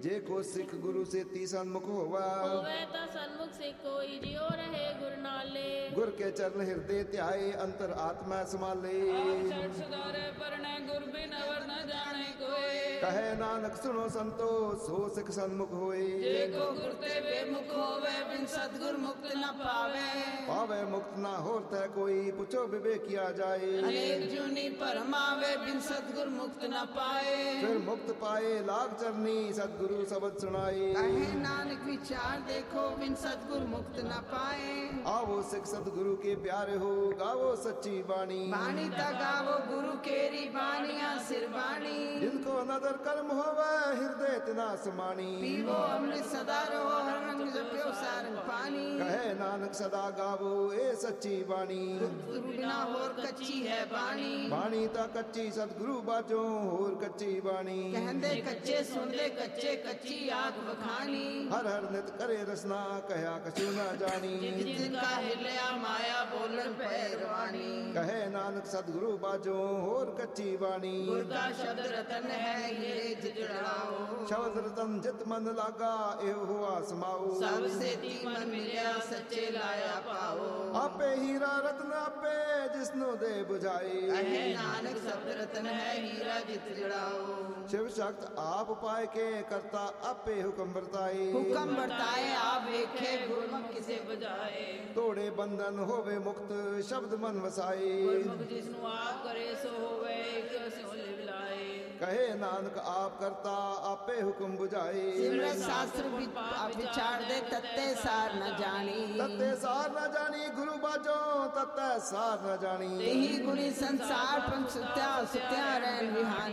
जे को सिख गुरु से ती सन्मुख होवा, होवे ता सन्मुख से कोई जियो रहे गुर नाले। गुर के चरण हृदय त्याए अंतर आत्मा समाले। सुधारे परने गुर बिन अवर न जाने कोई, कहे नानक सुनो संतो सो सिख सन्मुख होए। जे को गुर ते बेमुख होवे बिन सतगुर मुक्त न पावे, पावे मुक्त ना होर तै कोई पूछो विवेक किया जाए। अनेक जूनी परमावे बिन सतगुर मुक्त न पाए, फिर मुक्त पाए लाग चरनी सतगुरु शब्द सुनाए। कहे नानक विचार देखो बिन सतगुर मुक्त न पाए। आवो सिख सतगुरु के प्यारे हो गावो सच्ची बाणी। बाणी ता गावो गुरु केरी बानिया सिर बाणी, जिनको नदर कर्म होवे हृदय तिना समानी। पीवो अमृत सदा रहो हर रंग जप्यो सारंग पानी। कहे नानक सदा गावो ए सच्ची बाणी। गुरु बिना होर कच्ची है बाणी, बाणी ता कच्ची सतगुरु बाजो होर कच्ची बाणी। कहंदे कच्चे सुनदे कच्चे कच्ची आग बखानी। हर हर नित करे रसना कहा कछु न जानी। जिनका हिलया माया बोलन पैरवानी, कहे नानक सतगुरु बाजो होर कच्ची बाणी। गुर का शब्द रतन है ये जिजड़ाओ, शब्द रतन जित मन लागा एहो हुआ समाओ। सबसे ती मन मिलया सच्चे लाया पाओ। आपे हीरा रत्न आपे जिसनो दे बुझाए। कहे नानक शब्द रतन है हीरा जित जड़ाओ। शिव शक्त आप पाए के करता आपे हुक्म बरताए। हुक्म बरताए आप वेखे गुरमुख किसे बजाए। तोड़े बंधन होवे मुक्त शब्द मन वसाए। गुरमुख जिसनु आप करे सो होवे क्यों सो लिवलाए। कहे नानक आप करता आपे हुक्म बुझाए। सिमरत शास्त्र विचार दे तत्ते सार न जानी, तत्ते सार न जानी गुरु बाजो तत्ते सार न जानी। तेही गुणी संसार पंच सुत्या सुत्या रहन विहान